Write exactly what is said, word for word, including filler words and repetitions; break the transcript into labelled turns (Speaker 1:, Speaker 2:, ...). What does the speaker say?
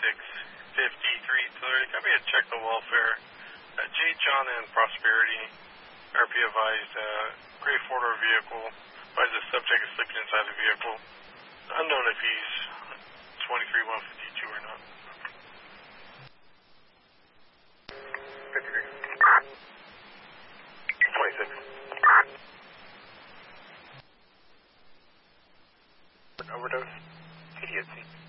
Speaker 1: twenty-six fifty-three thirty. Copy a check the welfare. Uh, J. John and Prosperity. R P advised uh, gray four-door vehicle. Advised the subject is sleeping inside the vehicle. Unknown if he's twenty-three one fifty-two or not.
Speaker 2: fifty-three. twenty-six. Overdose. T D S C.